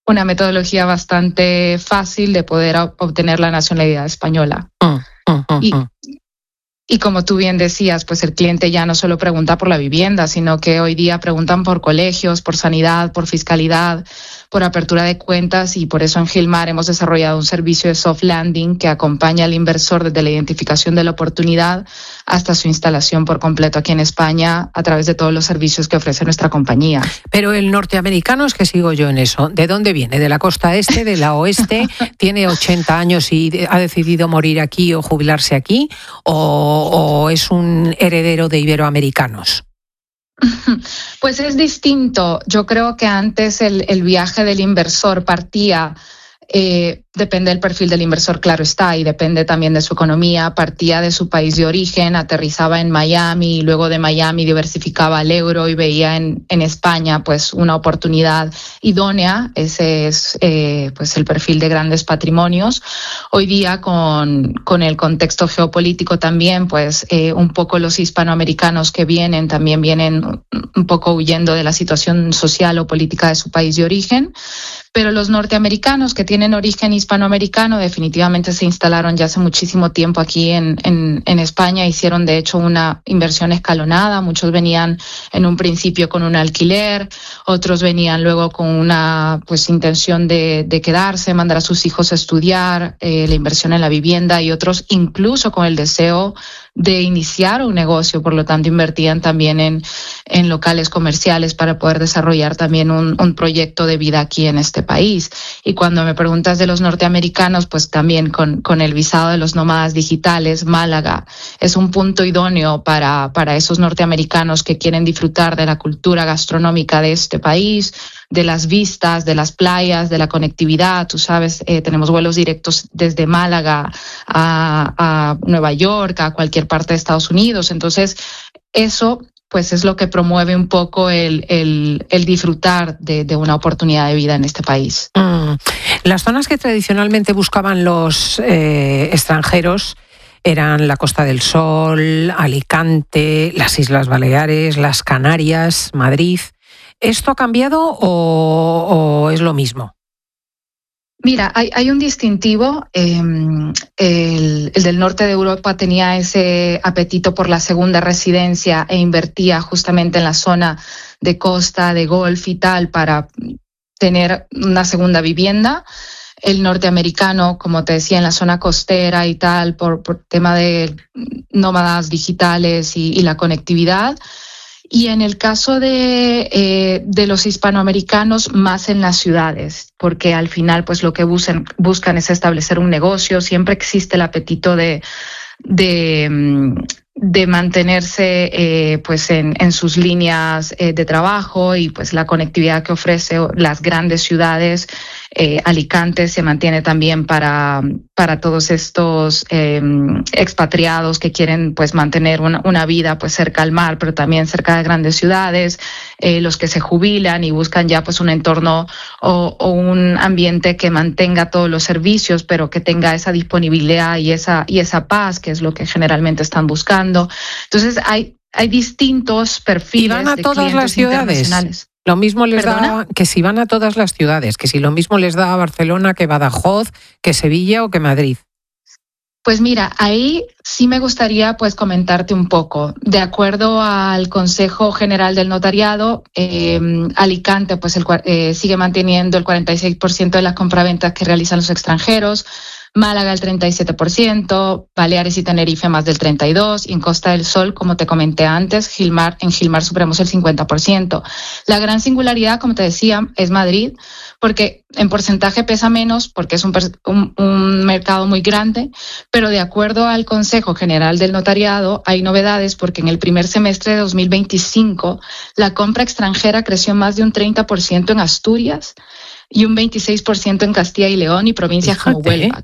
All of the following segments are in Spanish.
una metodología bastante fácil de poder obtener la nacionalidad española. Y como tú bien decías, pues el cliente ya no solo pregunta por la vivienda, sino que hoy día preguntan por colegios, por sanidad, por fiscalidad, por apertura de cuentas, y por eso en Gilmar hemos desarrollado un servicio de soft landing que acompaña al inversor desde la identificación de la oportunidad hasta su instalación por completo aquí en España a través de todos los servicios que ofrece nuestra compañía. Pero el norteamericano, es que sigo yo en eso, ¿de dónde viene? ¿De la costa este, de la oeste? ¿Tiene 80 años y ha decidido morir aquí o jubilarse aquí? ¿O es un heredero de iberoamericanos? Pues es distinto. Yo creo que antes el viaje del inversor partía, depende del perfil del inversor, claro está, y depende también de su economía, partía de su país de origen, aterrizaba en Miami y luego de Miami diversificaba el euro y veía en España pues una oportunidad idónea. Ese es pues el perfil de grandes patrimonios. Hoy día con el contexto geopolítico también, pues un poco los hispanoamericanos que vienen también vienen un poco huyendo de la situación social o política de su país de origen. Pero los norteamericanos que tienen origen hispanoamericano definitivamente se instalaron ya hace muchísimo tiempo aquí en España. Hicieron de hecho una inversión escalonada. Muchos venían en un principio con un alquiler, otros venían luego con una pues intención de quedarse, mandar a sus hijos a estudiar, la inversión en la vivienda, y otros incluso con el deseo de iniciar un negocio. Por lo tanto, invertían también en locales comerciales para poder desarrollar también un proyecto de vida aquí en este país. Y cuando me preguntas de los norteamericanos, pues también con el visado de los nómadas digitales, Málaga es un punto idóneo para esos norteamericanos que quieren disfrutar de la cultura gastronómica de este país, de las vistas, de las playas, de la conectividad. Tú sabes, tenemos vuelos directos desde Málaga a Nueva York, a cualquier parte de Estados Unidos. Entonces, eso pues es lo que promueve un poco el disfrutar de una oportunidad de vida en este país. Las zonas que tradicionalmente buscaban los extranjeros eran la Costa del Sol, Alicante, las Islas Baleares, las Canarias, Madrid. ¿Esto ha cambiado o es lo mismo? Mira, hay un distintivo. El del norte de Europa tenía ese apetito por la segunda residencia e invertía justamente en la zona de costa, de golf y tal, para tener una segunda vivienda. El norteamericano, como te decía, en la zona costera y tal, por tema de nómadas digitales y la conectividad. Y en el caso de los hispanoamericanos, más en las ciudades, porque al final pues lo que buscan es establecer un negocio. Siempre existe el apetito de mantenerse pues en sus líneas de trabajo, y pues la conectividad que ofrece las grandes ciudades. Alicante se mantiene también para todos estos expatriados que quieren pues mantener una vida pues cerca al mar, pero también cerca de grandes ciudades, los que se jubilan y buscan ya pues un entorno o un ambiente que mantenga todos los servicios, pero que tenga esa disponibilidad y esa paz, que es lo que generalmente están buscando. Entonces hay distintos perfiles. ¿Y van a de todas las ciudades? Lo mismo les da que si van a todas las ciudades, que si lo mismo les da a Barcelona que Badajoz, que Sevilla o que Madrid. Pues mira, ahí sí me gustaría pues comentarte un poco. De acuerdo al Consejo General del Notariado, Alicante pues sigue manteniendo el 46% de las compraventas que realizan los extranjeros, Málaga el 37%, Baleares y Tenerife más del 32%, y en Costa del Sol, como te comenté antes, en Gilmar superamos el 50%. La gran singularidad, como te decía, es Madrid, porque en porcentaje pesa menos, porque es un mercado muy grande, pero de acuerdo al Consejo General del Notariado hay novedades, porque en el primer semestre de 2025 la compra extranjera creció más de un 30% en Asturias y un 26% en Castilla y León y provincias como Huelva.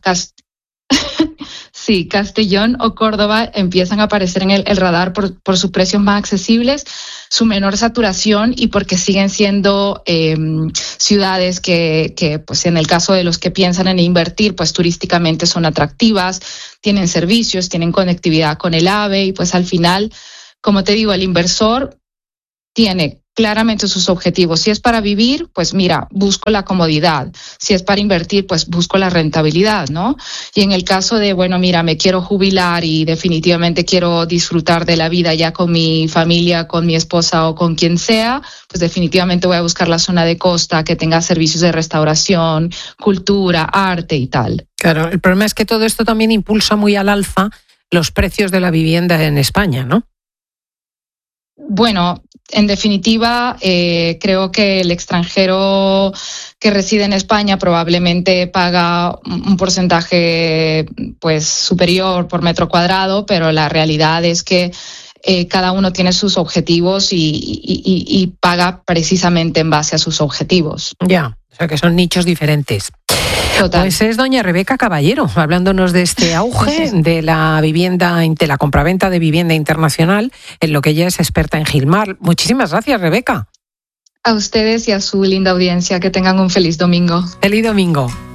Sí, Castellón o Córdoba empiezan a aparecer en el radar por sus precios más accesibles, su menor saturación y porque siguen siendo ciudades que pues en el caso de los que piensan en invertir, pues turísticamente son atractivas, tienen servicios, tienen conectividad con el AVE y pues al final, como te digo, el inversor tiene claramente sus objetivos. Si es para vivir, pues mira, busco la comodidad. Si es para invertir, pues busco la rentabilidad, ¿no? Y en el caso de, bueno, mira, me quiero jubilar y definitivamente quiero disfrutar de la vida ya con mi familia, con mi esposa o con quien sea, pues definitivamente voy a buscar la zona de costa que tenga servicios de restauración, cultura, arte y tal. Claro, el problema es que todo esto también impulsa muy al alza los precios de la vivienda en España, ¿no? Bueno, en definitiva, creo que el extranjero que reside en España probablemente paga un porcentaje pues superior por metro cuadrado, pero la realidad es que cada uno tiene sus objetivos y paga precisamente en base a sus objetivos. Ya, o sea que son nichos diferentes. Total. Pues es doña Rebeca Caballero, hablándonos de este auge de la vivienda, de la compraventa de vivienda internacional, en lo que ella es experta en Gilmar. Muchísimas gracias, Rebeca. A ustedes y a su linda audiencia, que tengan un feliz domingo. Feliz domingo.